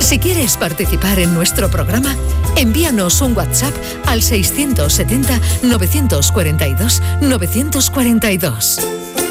Si quieres participar en nuestro programa, envíanos un WhatsApp al 670-942-942.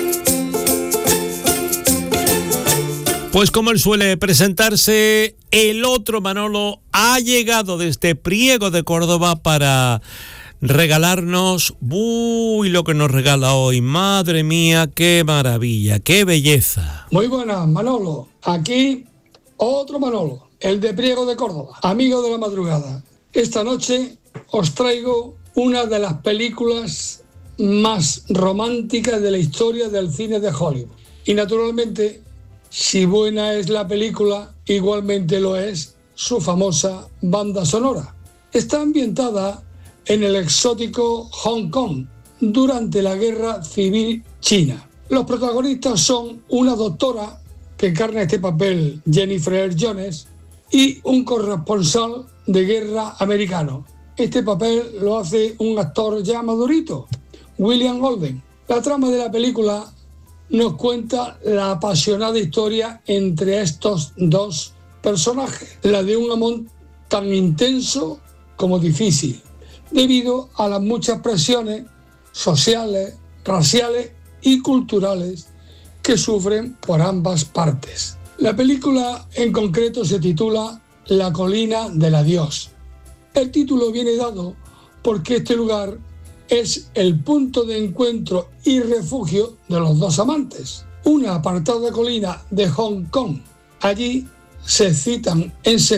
Pues como él suele presentarse, el otro Manolo ha llegado desde Priego de Córdoba para regalarnos, lo que nos regala hoy. Madre mía, qué maravilla, qué belleza. Muy buenas, Manolo. Aquí otro Manolo, el de Priego de Córdoba, amigo de la madrugada. Esta noche os traigo una de las películas más románticas de la historia del cine de Hollywood. Y naturalmente, si buena es la película, igualmente lo es su famosa banda sonora. Está ambientada en el exótico Hong Kong durante la Guerra Civil China. Los protagonistas son una doctora que encarna este papel, Jennifer Earl Jones, y un corresponsal de guerra americano. Este papel lo hace un actor ya madurito, William Holden. La trama de la película nos cuenta la apasionada historia entre estos dos personajes, la de un amor tan intenso como difícil, debido a las muchas presiones sociales, raciales y culturales que sufren por ambas partes. La película en concreto se titula La colina del adiós. El título viene dado porque este lugar es el punto de encuentro y refugio de los dos amantes, una apartada colina de Hong Kong. Allí se citan en secreto